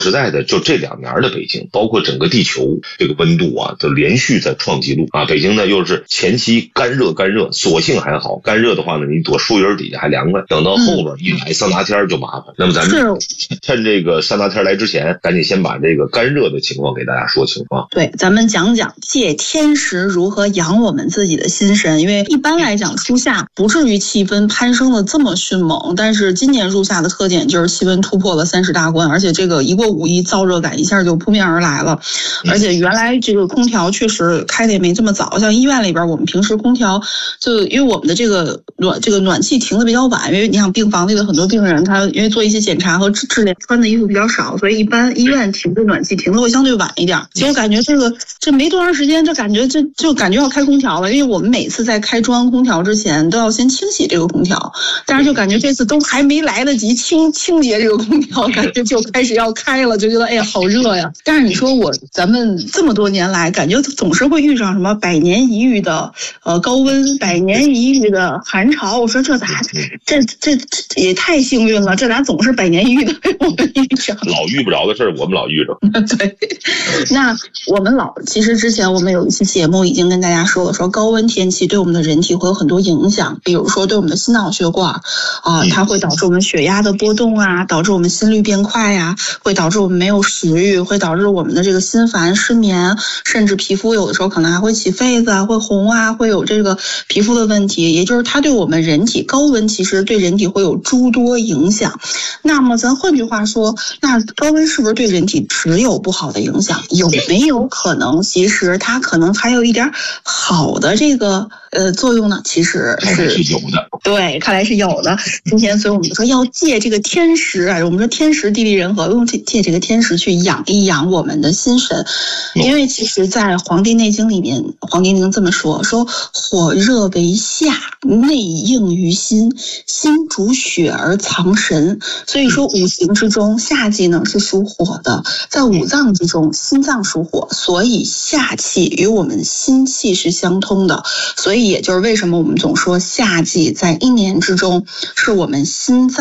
实在的，就这2年的北京，包括整个地球这个温度啊，都连续在创纪录啊。北京呢又是前期干热，所幸还好，干热的话呢，你躲树荫底下还凉快，等到后边一来桑拿天就麻烦。那么咱们趁这个桑拿天来之前，赶紧先把这个干热的情况给大家说清楚啊。 对，咱们讲讲借天时如何养我们自己的心神。因为一般来讲，初夏不至于气温攀升的这么迅猛，但是今年入夏的特点就是气温突破了30大关，而且这个一过5一，燥热感一下就扑面而来了。而且原来这个空调确实开的也没这么早，像医院里边我们平时空调就因为我们的这个暖气停的比较晚，因为你想病房里的很多病人他因为做一些检查和治疗穿的衣服比较少，所以一般医院停的暖气停的会相对晚一点。结果感觉这没多长时间，就感觉要开空调了，因为我们每次在开中央空调之前都要先清洗这个空调，但是就感觉这次都还没来得及清洁这个空调，感觉就开始要开了，就觉得哎呀好热呀。但是你说咱们这么多年来，感觉总是会遇上什么100年一遇的高温，100年一遇的寒潮。我说这也太幸运了，这咋总是100年一遇的我们遇上？ 老遇不着的事儿，我们老遇着。 对，那我们其实之前我们有一期节目已经跟大家说了，说高温天气对我们的人体会有很多影响，比如说对我们的心脑血管它会导致我们血压的波动啊，导致我们心率变快呀，会导致我们没有食欲，会导致我们的这个心烦失眠，甚至皮肤有的时候可能还会起痱子啊，会红啊，会有这个皮肤的问题。也就是它对我们人体高温其实对人体会有诸多影响。那么咱换句话说，那高温是不是对人体只有不好的影响？有没有可能其实它可能还有一点好的这个作用呢？其实是有的。 对，看来是有的。今天所以我们说要借这个天时啊，我们说天时地利人和，用借这个天时去养一养我们的心神。因为其实在《黄帝内经》里面，黄帝内经这么说火热为夏，内应于心，心主血而藏神。所以说五行之中，夏季呢是属火的，在五脏之中，心脏属火，所以夏气与我们心气是相通的。所以也就是为什么我们总说夏季在1年之中是我们心脏